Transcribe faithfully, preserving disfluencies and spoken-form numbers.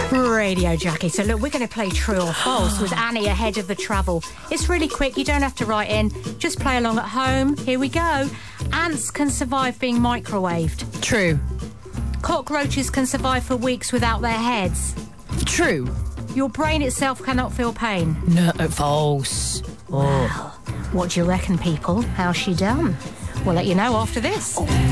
Radio Jackie. So look, we're going to play true or false with Annie ahead of the travel. It's really quick. You don't have to write in. Just play along at home. Here we go. Ants can survive being microwaved. True. Cockroaches can survive for weeks without their heads. True. Your brain itself cannot feel pain. No, false. Oh. Well, what do you reckon, people? How's she done? We'll let you know after this.